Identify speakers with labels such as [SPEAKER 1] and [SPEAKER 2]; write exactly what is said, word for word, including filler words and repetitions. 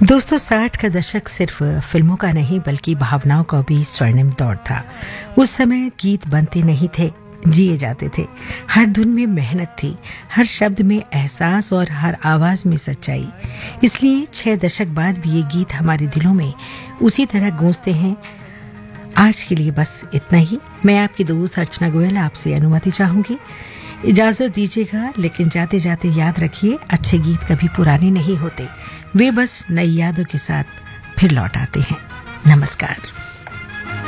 [SPEAKER 1] दोस्तों, साठ का दशक सिर्फ फिल्मों का नहीं बल्कि भावनाओं का भी स्वर्णिम दौर था। उस समय गीत बनते नहीं थे, जिए जाते थे। हर धुन में मेहनत थी, हर शब्द में एहसास और हर आवाज में सच्चाई। इसलिए छह दशक बाद भी ये गीत हमारे दिलों में उसी तरह गूंजते हैं। आज के लिए बस इतना ही। मैं आपकी दोस्त अर्चना गोयल आपसे अनुमति चाहूंगी, इजाजत दीजिएगा। लेकिन जाते जाते याद रखिए, अच्छे गीत कभी पुराने नहीं होते, वे बस नई यादों के साथ फिर लौट आते हैं। नमस्कार।